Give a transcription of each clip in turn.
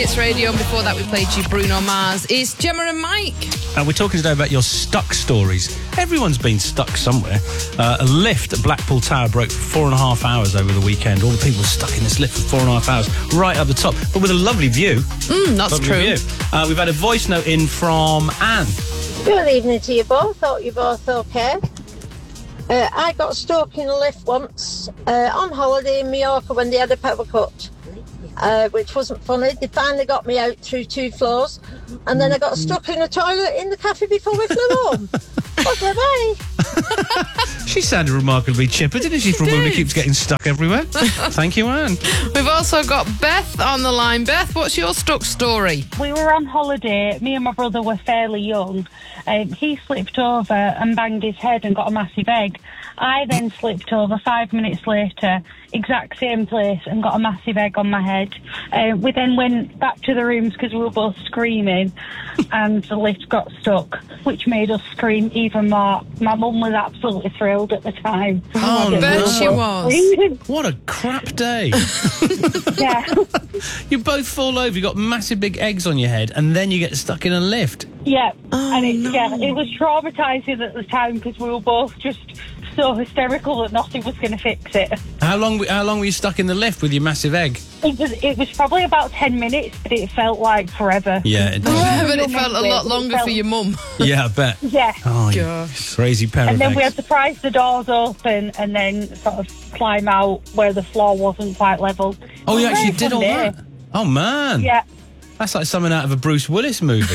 Hits Radio, and before that we played you Bruno Mars. It's Gemma and Mike. And we're talking today about your stuck stories. Everyone's been stuck somewhere. A lift at Blackpool Tower broke for 4.5 hours over the weekend. All the people stuck in this lift for 4.5 hours, right up the top, but with a lovely view. That's lovely true. View. We've had a voice note in from Anne. Good evening to you both. Hope you're both okay. I got stuck in a lift once on holiday in Mallorca when they had a power cut, which wasn't funny. They finally got me out through 2 floors, and then I got stuck in a toilet in the cafe before we flew home. Okay, bye. She sounded remarkably chipper, didn't she, from when we keeps getting stuck everywhere? Thank you, Anne. We've also got Beth on the line. Beth, what's your stuck story? We were on holiday. Me and my brother were fairly young. He slipped over and banged his head and got a massive egg. I then slipped over 5 minutes later, exact same place, and got a massive egg on my head. We then went back to the rooms because we were both screaming, and the lift got stuck, which made us scream even more. My mum was absolutely thrilled at the time. Oh, I bet she was. What a crap day. Yeah. You both fall over, you got massive big eggs on your head, and then you get stuck in a lift. Yeah. Oh, and no. it was traumatising at the time because we were both just so hysterical that nothing was going to fix it. How long were you stuck in the lift with your massive egg? It was probably about 10 minutes, but it felt like forever. Yeah, it does. Yeah, but it felt a lot longer for your mum. Yeah, I bet. Yeah. Oh, you Gosh. crazy pair And of then eggs. we had to prise the doors open and then sort of climb out where the floor wasn't quite level. Oh, you It was a actually very did fun all day. that? Oh, man. Yeah. That's like something out of a Bruce Willis movie.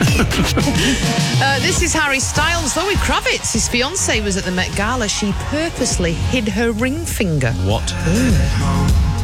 This is Harry Styles. Zoe Kravitz, his fiancée, was at the Met Gala. She purposely hid her ring finger. What?